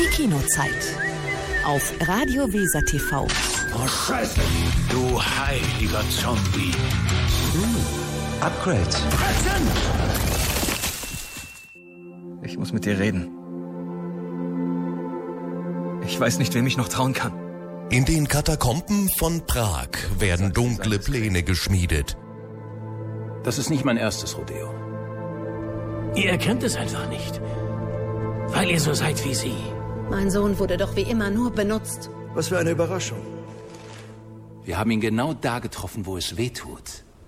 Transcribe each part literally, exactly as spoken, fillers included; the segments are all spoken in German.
Die Kinozeit. Auf Radio Weser T V. Oh, Scheiße! Du heiliger Zombie. Hm, Upgrade. Ich muss mit dir reden. Ich weiß nicht, wem ich noch trauen kann. In den Katakomben von Prag werden dunkle Pläne geschmiedet. Das ist nicht mein erstes Rodeo. Ihr erkennt es einfach nicht, weil ihr so seid wie sie. Mein Sohn wurde doch wie immer nur benutzt. Was für eine Überraschung. Wir haben ihn genau da getroffen, wo es weh tut.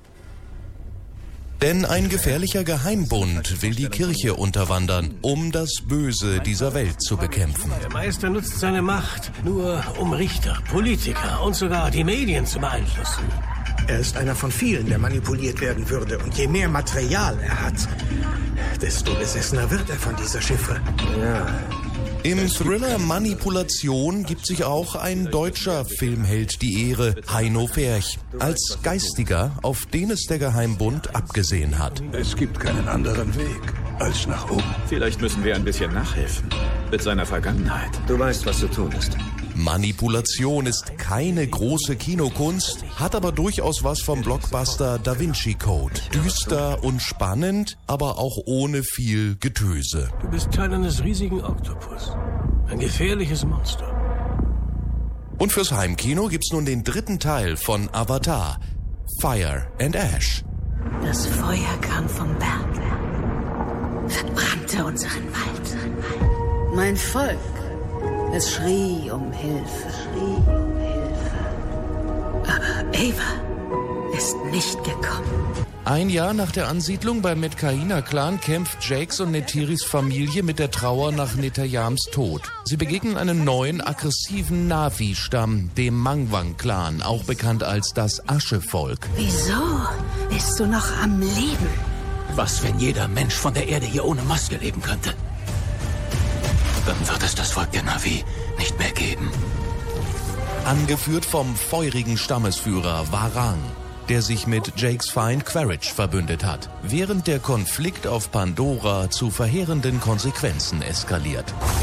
Denn ein gefährlicher Geheimbund will die Kirche unterwandern, um das Böse dieser Welt zu bekämpfen. Der Meister nutzt seine Macht nur, um Richter, Politiker und sogar die Medien zu beeinflussen. Er ist einer von vielen, der manipuliert werden würde. Und je mehr Material er hat, desto besessener wird er von dieser Chiffre. Ja. Im Thriller Manipulation gibt sich auch ein deutscher Filmheld die Ehre, Heino Ferch, als Geistiger, auf den es der Geheimbund abgesehen hat. Es gibt keinen anderen Weg als nach oben. Vielleicht müssen wir ein bisschen nachhelfen mit seiner Vergangenheit. Du weißt, was zu tun ist. Manipulation ist keine große Kinokunst, hat aber durchaus was vom Blockbuster Da Vinci Code. Düster und spannend, aber auch ohne viel Getöse. Du bist Teil eines riesigen Oktopus. Ein gefährliches Monster. Und fürs Heimkino gibt's nun den dritten Teil von Avatar, Fire and Ash. Das Feuer kam vom Berg, verbrannte unseren Wald. Mein Volk, es schrie um Hilfe, schrie um Hilfe. Aber Ava ist nicht gekommen. Ein Jahr nach der Ansiedlung beim Metkayina-Clan kämpft Jakes und Neytiris Familie mit der Trauer nach Netayams Tod. Sie begegnen einem neuen, aggressiven Na'vi-Stamm, dem Mangwang-Clan, auch bekannt als das Aschevolk. Wieso bist du noch am Leben? Was, wenn jeder Mensch von der Erde hier ohne Maske leben könnte? Dann wird es das Volk der Na'vi nicht mehr geben. Angeführt vom feurigen Stammesführer Warang, der sich mit Jakes Feind Quaritch verbündet hat, während der Konflikt auf Pandora zu verheerenden Konsequenzen eskaliert.